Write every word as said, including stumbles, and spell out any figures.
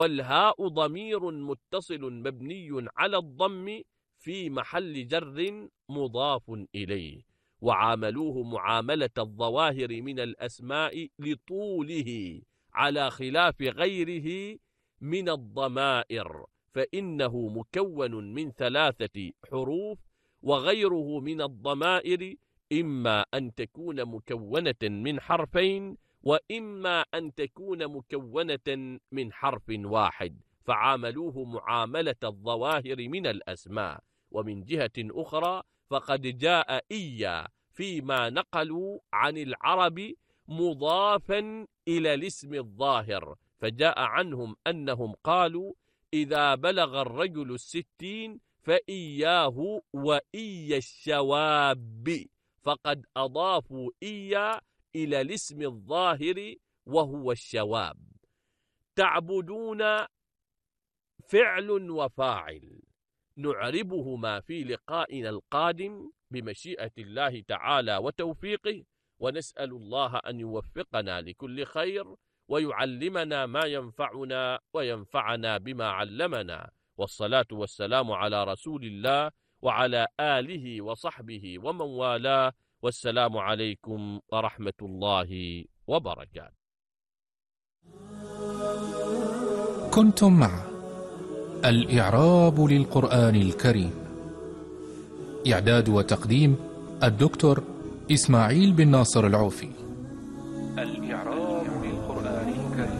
والهاء ضمير متصل مبني على الضم في محل جر مضاف إليه. وعاملوه معاملة الظواهر من الأسماء لطوله على خلاف غيره من الضمائر، فإنه مكون من ثلاثة حروف، وغيره من الضمائر إما أن تكون مكونة من حرفين وإما أن تكون مكونة من حرف واحد، فعاملوه معاملة الظواهر من الأسماء. ومن جهة أخرى فقد جاء إيا فيما نقلوا عن العرب مضافا إلى الاسم الظاهر، فجاء عنهم أنهم قالوا إذا بلغ الرجل الستين فإياه وإيا الشواب، فقد أضافوا إيا إلى الاسم الظاهر وهو الشواب. تعبدون فعل وفاعل نعربهما في لقائنا القادم بمشيئة الله تعالى وتوفيقه، ونسأل الله أن يوفقنا لكل خير ويعلمنا ما ينفعنا وينفعنا بما علمنا. والصلاة والسلام على رسول الله وعلى آله وصحبه ومن والاه، والسلام عليكم ورحمة الله وبركاته. كنتم مع الإعراب للقرآن الكريم، إعداد وتقديم الدكتور إسماعيل بن ناصر العوفي.